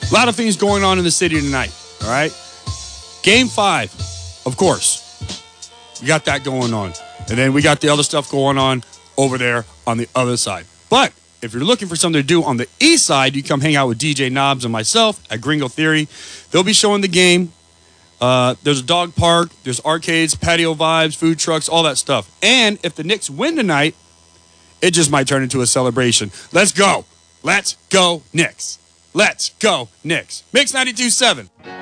A lot of things going on in the city tonight, all right? Game 5, of course. We got that going on. And then we got the other stuff going on over there on the other side. But if you're looking for something to do on the east side, you come hang out with DJ Knobs and myself at Gringo Theory. They'll be showing the game. There's a dog park. There's arcades, patio vibes, food trucks, all that stuff. And if the Knicks win tonight, it just might turn into a celebration. Let's go. Let's go, Knicks. Let's go, Knicks. Mix 92.7.